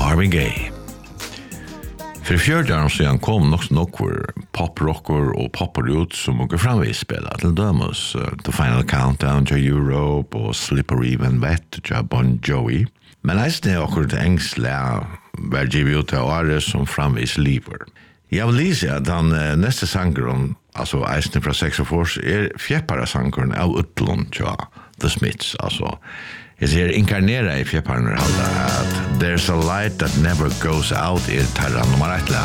Marvin Gaye. För 4 år sedan kom nokkur poprocker och popper ut som åker framvis spela till dömus The Final Countdown till Europe och Slippery Even Wet till Bon Jovi. Men eisen är också till ängsla var givet ut till året som framvis lever. Jag vill lisa att han nästa sangren, alltså eisen från 64, fjäppara sangren av Utlund till The Smiths, alltså. Jag ser inkarnera i fjäpparna att There's a light that never goes out i terra nummer 1 lä.